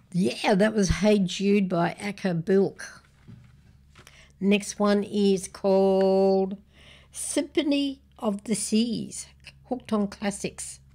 Yeah, that was Hey Jude by Akka Bilk. Next one is called Symphony of the Seas, Hooked on Classics.